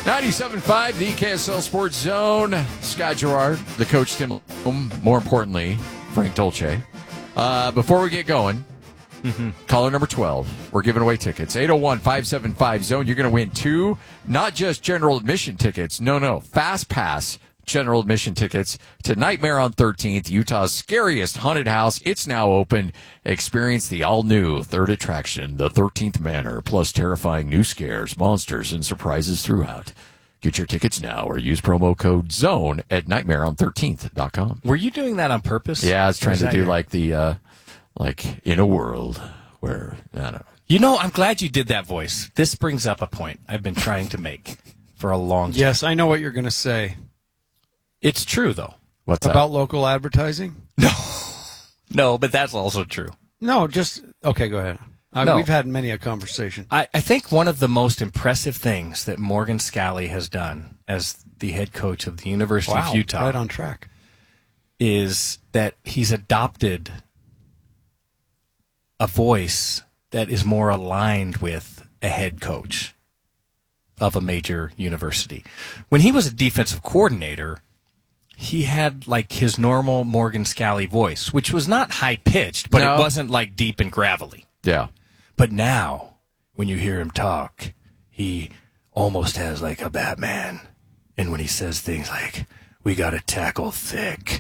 97.5, the KSL Sports Zone. Scott Gerard, the coach, Tim, more importantly, Frank Dolce. Before we get going, caller number 12, we're giving away tickets. 801-575-ZONE. You're going to win 2, not just general admission tickets. No, Fast Pass general admission tickets to Nightmare on 13th, Utah's scariest haunted house. It's now open. Experience the all-new third attraction, the 13th Manor, plus terrifying new scares, monsters, and surprises throughout. Get your tickets now or use promo code ZONE at nightmareon13th.com. Were you doing that on purpose? Yeah, I was trying to do like the, like, in a world where, I don't know. You know, I'm glad you did that voice. This brings up a point I've been trying to make for a long time. Yes, I know what you're going to say. It's true, though. What's that? About local advertising? No, but that's also true. No, just, okay, go ahead. No. We've had many a conversation. I think one of the most impressive things that Morgan Scally has done as the head coach of the University of Utah right on track. is that he's adopted a voice that is more aligned with a head coach of a major university. When he was a defensive coordinator, he had like his normal Morgan Scally voice, which was not high-pitched, but it wasn't like deep and gravelly. Yeah. But now, when you hear him talk, he almost has like a Batman. And when he says things like, we got to tackle thick,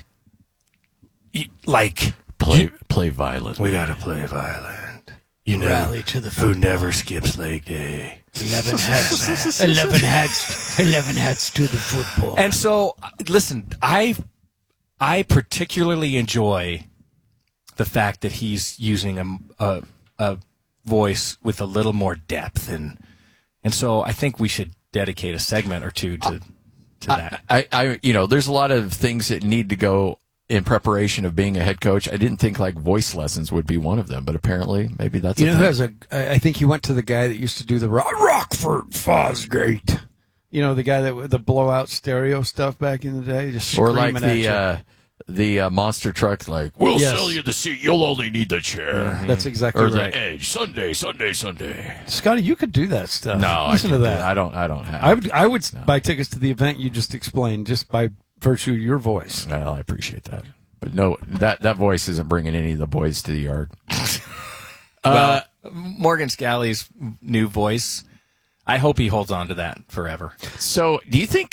Play violent. we got to play violent. You know, Rally to the who never skips leg day. 11 heads. 11 heads to the football. And so, listen, I particularly enjoy the fact that he's using a voice with a little more depth, and so I think we should dedicate a segment or two to that. I there's a lot of things that need to go in preparation of being a head coach. I didn't think like voice lessons would be one of them, but apparently maybe that's who has I think he went to the guy that used to do the Rockford Fosgate. You know, the guy that with the blowout stereo stuff back in the day, just or like at the monster truck, like, we'll Yes. sell you the seat, you'll only need the chair. That's exactly Or right. the edge, Sunday. Scotty, you could do that stuff. No, listen to that. I don't have. I would buy tickets to the event you just explained just by virtue of your voice. Well, I appreciate that. But no, that voice isn't bringing any of the boys to the yard. Well, Morgan Scally's new voice, I hope he holds on to that forever. So, do you think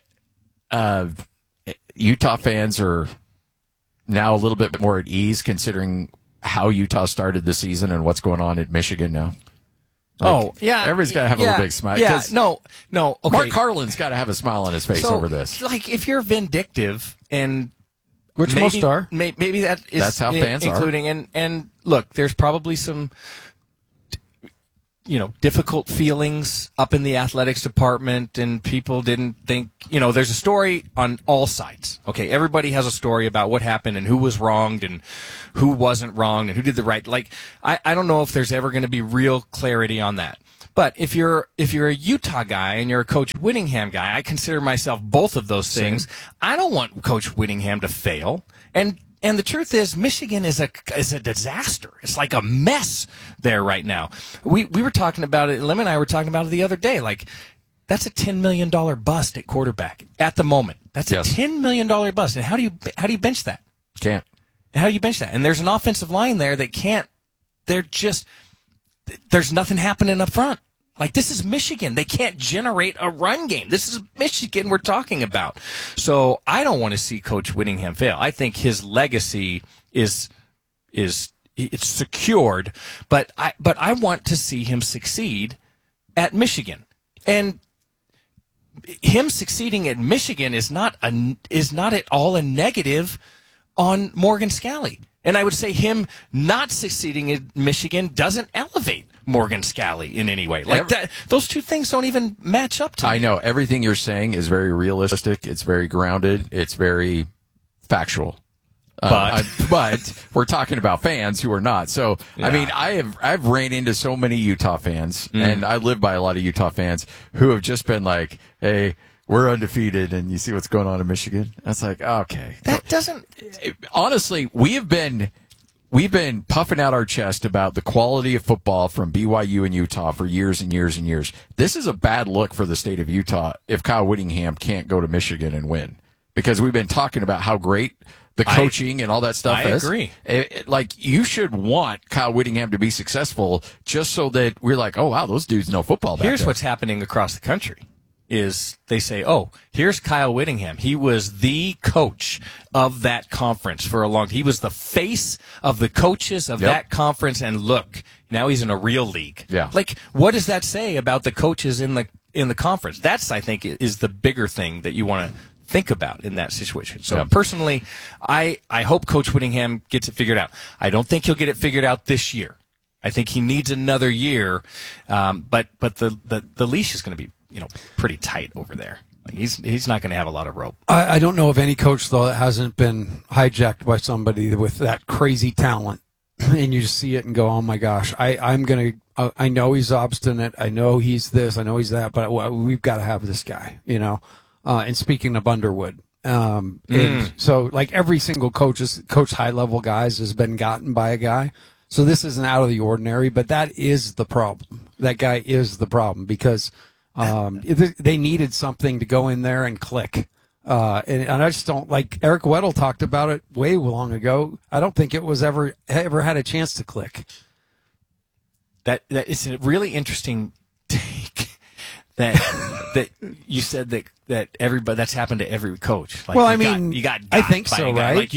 Utah fans are now a little bit more at ease considering how Utah started the season and what's going on at Michigan now? Yeah. Everybody's got to have a little big smile. Yeah, no. Okay. Mark Harlan's got to have a smile on his face over this. Like, if you're vindictive and Which most are. Maybe that's how fans are. And look, there's probably some difficult feelings up in the athletics department, and people didn't think, there's a story on all sides. Okay, everybody has a story about what happened and who was wronged and who wasn't wronged and who did the right. Like, I don't know if there's ever going to be real clarity on that. But if you're a Utah guy and you're a Coach Whittingham guy, I consider myself both of those things. I don't want Coach Whittingham to fail. And the truth is, Michigan is a disaster. It's like a mess there right now. We were talking about it. Lim and I were talking about it the other day. Like, that's a $10 million bust at quarterback at the moment. That's a $10 million bust. And how do you bench that? Can't. How do you bench that? And there's an offensive line there that can't. There's nothing happening up front. Like, this is Michigan. They can't generate a run game. This is Michigan we're talking about. So I don't want to see Coach Whittingham fail. I think his legacy is it's secured, but I want to see him succeed at Michigan. And him succeeding at Michigan is not at all a negative on Morgan Scally. And I would say him not succeeding at Michigan doesn't elevate Morgan Scally in any way. Like that, those two things don't even match up to me. I know. Everything you're saying is very realistic. It's very grounded. It's very factual. But we're talking about fans who are not. So, yeah. I mean, I've ran into so many Utah fans, and I live by a lot of Utah fans who have just been like, hey, we're undefeated, and you see what's going on in Michigan? That's like, okay. That doesn't... Honestly, we have been we've been puffing out our chest about the quality of football from BYU and Utah for years and years and years. This is a bad look for the state of Utah if Kyle Whittingham can't go to Michigan and win, because we've been talking about how great the coaching and all that stuff is. I agree. Like, you should want Kyle Whittingham to be successful just so that we're like, oh, wow, those dudes know football back Here's there. what's happening across the country. Is they say, oh, here's Kyle Whittingham. He was the coach of that conference for a long time. He was the face of the coaches of that conference, and look, now he's in a real league. Yeah. Like, what does that say about the coaches in the conference? That's, I think, is the bigger thing that you want to think about in that situation. So personally, I hope Coach Whittingham gets it figured out. I don't think he'll get it figured out this year. I think he needs another year, but the leash is going to be, pretty tight over there. Like, he's not going to have a lot of rope. I don't know of any coach, though, that hasn't been hijacked by somebody with that crazy talent. And you just see it and go, oh, my gosh, I know he's obstinate. I know he's this. I know he's that. But we've got to have this guy, And speaking of Underwood, and so like every single coach high-level guys has been gotten by a guy. So this isn't out of the ordinary, but that is the problem. That guy is the problem because they needed something to go in there and click. And I just don't, like Eric Weddle talked about it way long ago. I don't think it was ever had a chance to click. That is a really interesting take that you said that everybody, that's happened to every coach. Like, well, you got I think so, right? Like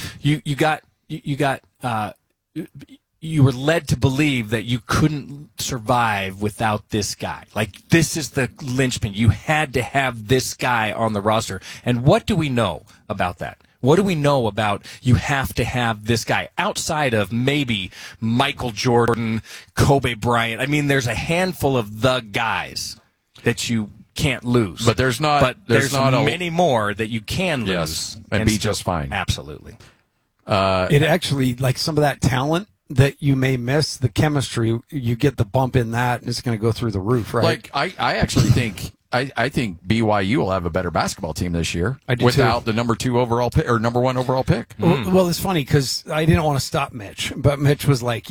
you were led to believe that you couldn't survive without this guy. Like, this is the linchpin. You had to have this guy on the roster. And what do we know about that? What do we know about you have to have this guy outside of maybe Michael Jordan, Kobe Bryant? I mean, there's a handful of the guys that you can't lose. But there's not many more that you can lose. Yes, and be just fine. Absolutely. It actually, like some of that talent that you may miss, the chemistry, you get the bump in that, and it's going to go through the roof, right? Like, I actually think I think BYU will have a better basketball team this year without the number 2 overall pick or number 1 overall pick. Well, it's funny because I didn't want to stop Mitch, but Mitch was like,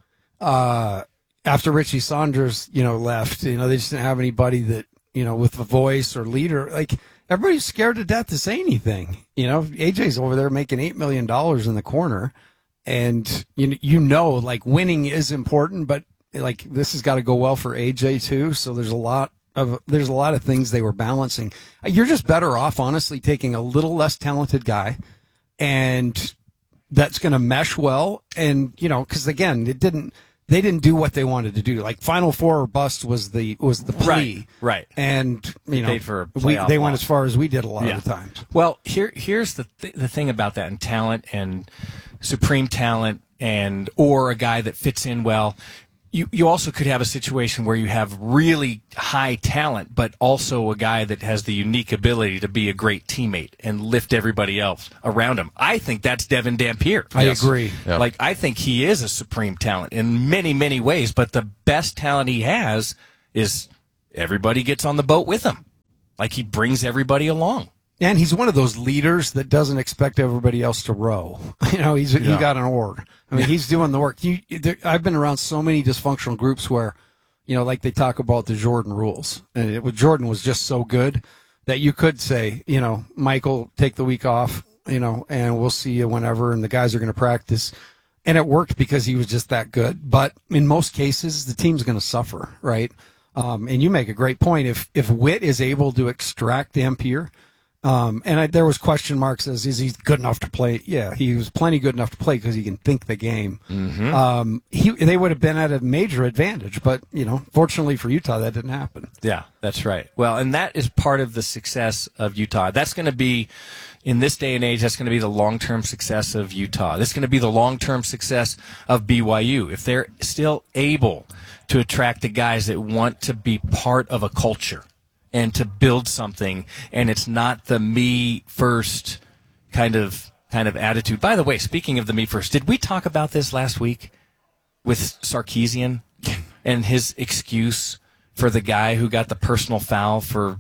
after Richie Saunders, left, they just didn't have anybody that, with a voice or leader. Like, everybody's scared to death to say anything. AJ's over there making $8 million in the corner. And like winning is important, but like this has got to go well for AJ too. So there's a lot of things they were balancing. You're just better off, honestly, taking a little less talented guy, and that's going to mesh well. And because again, they didn't do what they wanted to do. Like Final Four or bust was the plea, right? And they went as far as we did a lot of the times. Well, here's the thing about that, and talent and supreme talent or a guy that fits in well. You also could have a situation where you have really high talent, but also a guy that has the unique ability to be a great teammate and lift everybody else around him. I think that's Devin Dampier. I agree. Yep. Like, I think he is a supreme talent in many, many ways, but the best talent he has is everybody gets on the boat with him. Like, he brings everybody along. And he's one of those leaders that doesn't expect everybody else to row. He got an oar. I mean, he's doing the work. I've been around so many dysfunctional groups where, like they talk about the Jordan rules. And Jordan was just so good that you could say, Michael, take the week off, and we'll see you whenever, and the guys are going to practice. And it worked because he was just that good. But in most cases, the team's going to suffer, right? And you make a great point. If Witt is able to extract Dampier, there was question marks as, is he good enough to play? Yeah, he was plenty good enough to play because he can think the game. Mm-hmm. They would have been at a major advantage, but, fortunately for Utah, that didn't happen. Yeah, that's right. Well, and that is part of the success of Utah. That's going to be, in this day and age, that's going to be the long-term success of Utah. That's going to be the long-term success of BYU. If they're still able to attract the guys that want to be part of a culture and to build something, and it's not the me first kind of attitude. By the way, speaking of the me first, did we talk about this last week with Sarkisian and his excuse for the guy who got the personal foul for,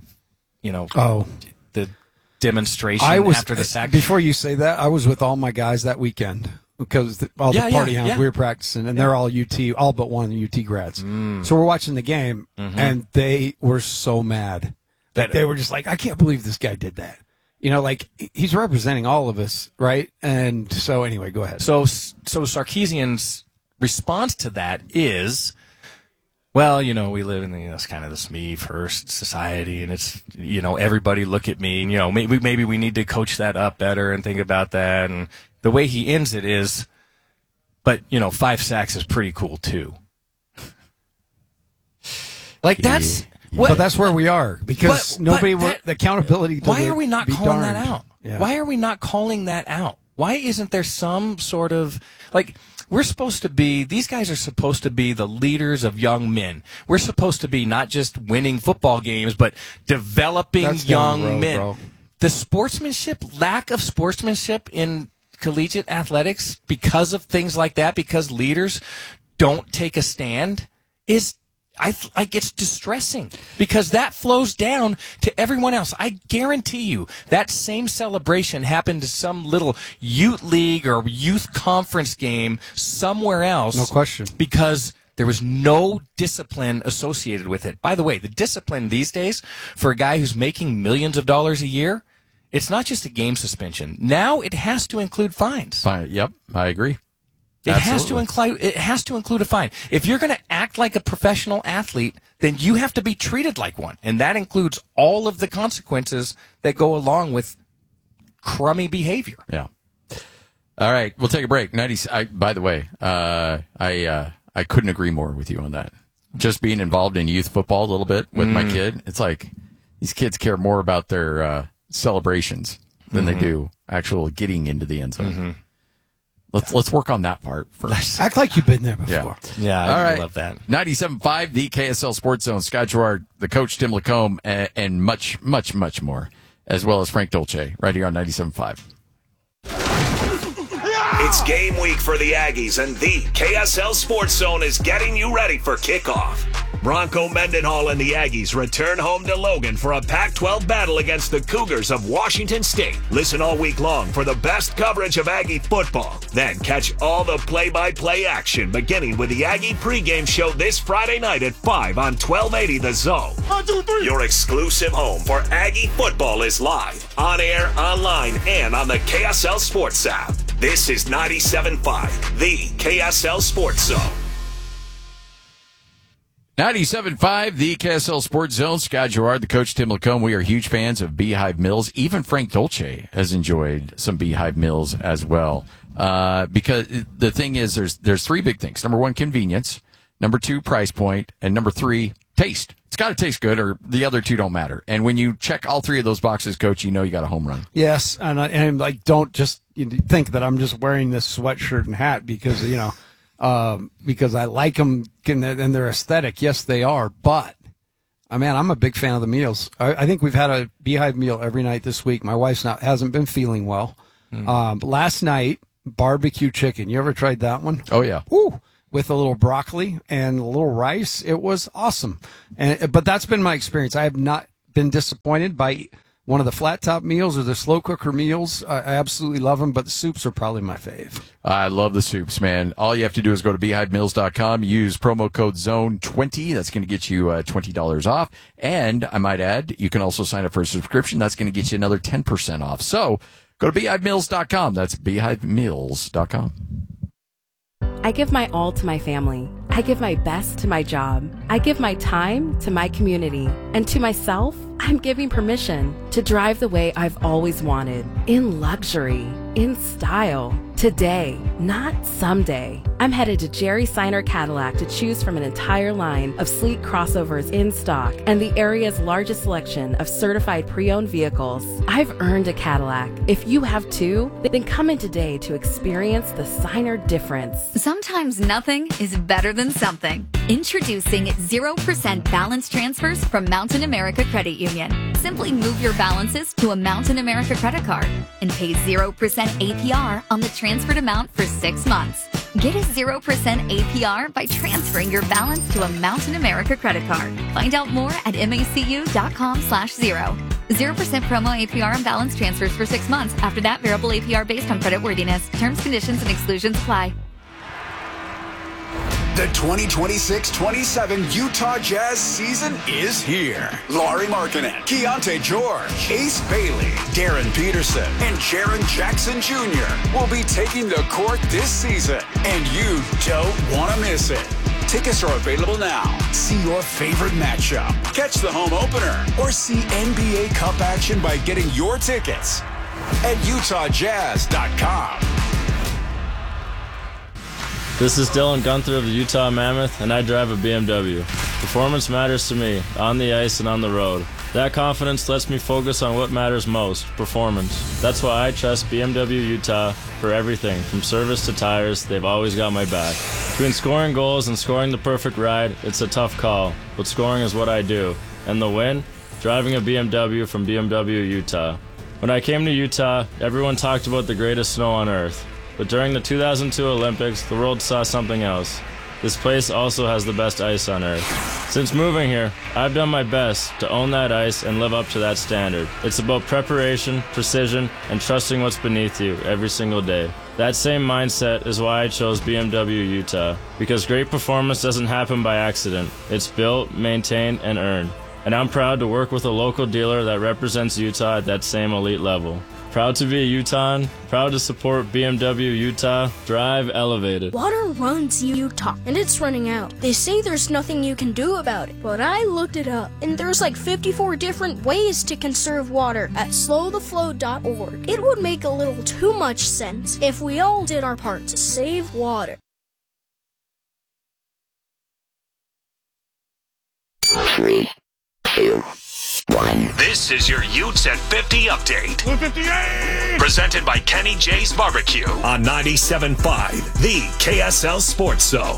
the demonstration after the sack? Before you say that, I was with all my guys that weekend. because all the Yeah, party yeah, hounds yeah. we were practicing, and they're all UT, all but one UT grads. So we're watching the game, and they were so mad that they were just like, I can't believe this guy did that. You know, like, he's representing all of us, right? And so anyway, go ahead. So Sarkisian's response to that is, well, you know, we live in it's kind of this me first society, and it's, you know, everybody look at me, and, you know, maybe we need to coach that up better and think about that. And the way he ends it is, but, you know, 5 sacks is pretty cool too. Like, that's but that's where we are, because the accountability. Why are we not calling that darned. out? Yeah. Why are we not calling that out? Why isn't there some sort of, like, these guys are supposed to be the leaders of young men. We're supposed to be not just winning football games, but developing That's down the young road, men. bro. The lack of sportsmanship in collegiate athletics because of things like that, because leaders don't take a stand, is, it's distressing, because that flows down to everyone else. I guarantee you that same celebration happened to some little youth league or youth conference game somewhere else. No question. Because there was no discipline associated with it. By the way, the discipline these days for a guy who's making millions of dollars a year, it's not just a game suspension. Now it has to include fines. Fine. Yep, I agree. It has to include a fine. If you're going to act like a professional athlete, then you have to be treated like one, and that includes all of the consequences that go along with crummy behavior. Yeah. All right, we'll take a break. By the way, I couldn't agree more with you on that. Just being involved in youth football a little bit with my kid, it's like these kids care more about their celebrations than they do actual getting into the end zone. Let's work on that part first. Act like you've been there before. Yeah, All right. love that. 97.5, the KSL Sports Zone. Scott Gerard, the coach, Tim Lacombe, and much, much, much more, as well as Frank Dolce, right here on 97.5. It's game week for the Aggies, and the KSL Sports Zone is getting you ready for kickoff. Bronco Mendenhall and the Aggies return home to Logan for a Pac-12 battle against the Cougars of Washington State. Listen all week long for the best coverage of Aggie football. Then catch all the play-by-play action, beginning with the Aggie pregame show this Friday night at 5 on 1280 The Zone. 1, 2, 3. Your exclusive home for Aggie football is live, on air, online, and on the KSL Sports app. This is 97.5, the KSL Sports Zone. 97.5, the KSL Sports Zone. Scott Gerard, the coach, Tim Lacombe. We are huge fans of Beehive Mills. Even Frank Dolce has enjoyed some Beehive Mills as well. Because the thing is, there's 3 big things. Number 1, convenience. Number 2, price point. And number 3, taste. It's got to taste good, or the other 2 don't matter. And when you check all 3 of those boxes, Coach, you know you got a home run. Yes, and like, don't just think that I'm just wearing this sweatshirt and hat because because I like them and they're aesthetic. Yes, they are. But, I'm a big fan of the meals. I think we've had a Beehive meal every night this week. My wife's hasn't been feeling well. Last night, barbecue chicken. You ever tried that one? Oh, yeah. Ooh, with a little broccoli and a little rice. It was awesome. But that's been my experience. I have not been disappointed by one of the flat top meals or the slow cooker meals. I absolutely love them, but the soups are probably my fave. I love the soups, man. All you have to do is go to BeehiveMills.com, use promo code ZONE20. That's going to get you $20 off. And I might add, you can also sign up for a subscription. That's going to get you another 10% off. So go to BeehiveMills.com. That's BeehiveMills.com. I give my all to my family. I give my best to my job. I give my time to my community. And to myself, I'm giving permission to drive the way I've always wanted. In luxury, in style. Today, not someday. I'm headed to Jerry Seiner Cadillac to choose from an entire line of sleek crossovers in stock and the area's largest selection of certified pre-owned vehicles. I've earned a Cadillac. If you have too, then come in today to experience the Seiner difference. Sometimes nothing is better than something. Introducing 0% balance transfers from Mountain America Credit Union. Simply move your balances to a Mountain America credit card and pay 0% APR on the transferred amount for 6 months. Get a 0% APR by transferring your balance to a Mountain America credit card. Find out more at macu.com/0. 0% promo APR on balance transfers for 6 months. After that, variable APR based on creditworthiness. Terms, conditions, and exclusions apply. The 2026-27 Utah Jazz season is here. Lauri Markkanen, Keontae George, Ace Bailey, Darren Peterson, and Jaren Jackson Jr. will be taking the court this season, and you don't want to miss it. Tickets are available now. See your favorite matchup, catch the home opener, or see NBA Cup action by getting your tickets at UtahJazz.com. This is Dylan Gunther of the Utah Mammoth, and I drive a BMW. Performance matters to me, on the ice and on the road. That confidence lets me focus on what matters most, performance. That's why I trust BMW Utah for everything, from service to tires. They've always got my back. Between scoring goals and scoring the perfect ride, it's a tough call, but scoring is what I do. And the win? Driving a BMW from BMW Utah. When I came to Utah, everyone talked about the greatest snow on earth. But during the 2002 Olympics, the world saw something else. This place also has the best ice on earth. Since moving here, I've done my best to own that ice and live up to that standard. It's about preparation, precision, and trusting what's beneath you every single day. That same mindset is why I chose BMW Utah, because great performance doesn't happen by accident. It's built, maintained, and earned. And I'm proud to work with a local dealer that represents Utah at that same elite level. Proud to be a Utahn, proud to support BMW Utah. Drive elevated. Water runs Utah, and it's running out. They say there's nothing you can do about it, but I looked it up, and there's like 54 different ways to conserve water at slowtheflow.org. It would make a little too much sense if we all did our part to save water. 3, 2, 1. This is your Utes at 50 update. 58! Presented by Kenny J's Barbecue on 97.5, the KSL Sports Zone.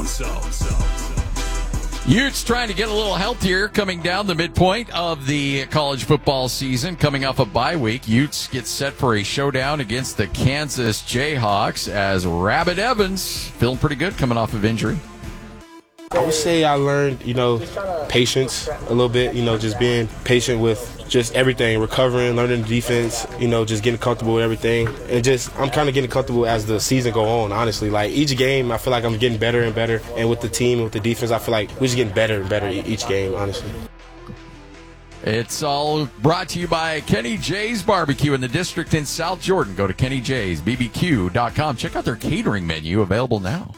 Utes trying to get a little healthier coming down the midpoint of the college football season. Coming off a bye week, Utes get set for a showdown against the Kansas Jayhawks as Rabbit Evans feeling pretty good coming off of injury. I would say I learned, patience a little bit, just being patient with just everything, recovering, learning the defense, just getting comfortable with everything. And I'm kind of getting comfortable as the season go on, honestly. Like, each game, I feel like I'm getting better and better. And with the team, with the defense, I feel like we're just getting better and better each game, honestly. It's all brought to you by Kenny J's Barbecue in the district in South Jordan. Go to KennyJ'sBBQ.com. Check out their catering menu, available now.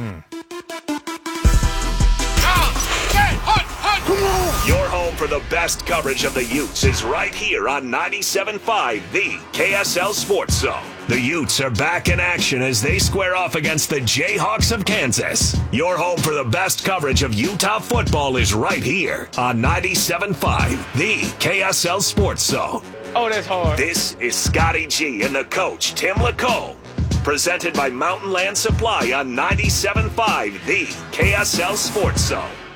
Your home for the best coverage of the Utes is right here on 97.5, the KSL Sports Zone. The Utes are back in action as they square off against the Jayhawks of Kansas. Your home for the best coverage of Utah football is right here on 97.5, the KSL Sports Zone. Oh, that's hard. This is Scotty G and the coach, Tim Lacombe. Presented by Mountain Land Supply on 97.5, the KSL Sports Zone.